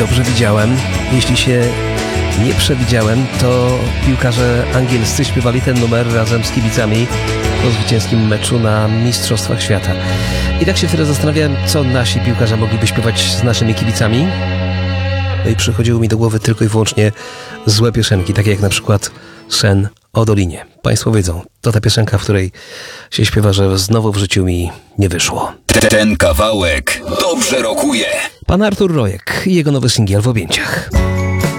dobrze widziałem. Jeśli się nie przewidziałem, to piłkarze angielscy śpiewali ten numer razem z kibicami po zwycięskim meczu na Mistrzostwach Świata. I tak się wtedy zastanawiałem, co nasi piłkarze mogliby śpiewać z naszymi kibicami. No i przychodziły mi do głowy tylko i wyłącznie złe piosenki, takie jak na przykład Sen o Dolinie. Państwo wiedzą, to ta piosenka, w której się śpiewa, że znowu w życiu mi nie wyszło. Ten kawałek dobrze rokuje. Pan Artur Rojek i jego nowy singiel W objęciach.